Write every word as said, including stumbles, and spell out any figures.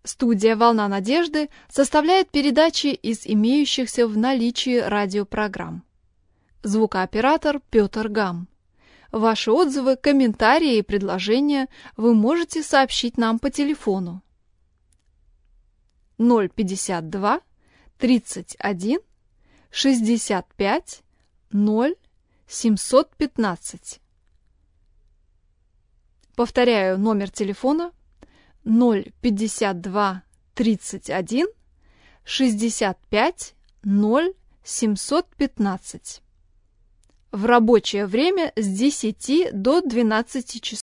Студия «Волна надежды» составляет передачи из имеющихся в наличии радиопрограмм. Звукооператор Петр Гам. Ваши отзывы, комментарии и предложения вы можете сообщить нам по телефону ноль пятьдесят два тридцать один шестьдесят пять ноль семьсот пятнадцать. Повторяю номер телефона ноль пятьдесят два тридцать один шестьдесят пять ноль семьсот пятнадцать. В рабочее время с десяти до двенадцати часов.